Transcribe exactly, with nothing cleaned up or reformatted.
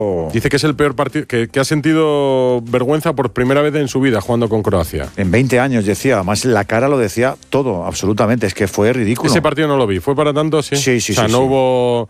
Dice que es el peor partido, que, que ha sentido vergüenza por primera vez en su vida jugando con Croacia. En veinte años decía, además la cara lo decía todo, absolutamente, es que fue ridículo. Ese partido no lo vi, ¿fue para tanto? Sí, sí, sí. O sea, sí, no sí. hubo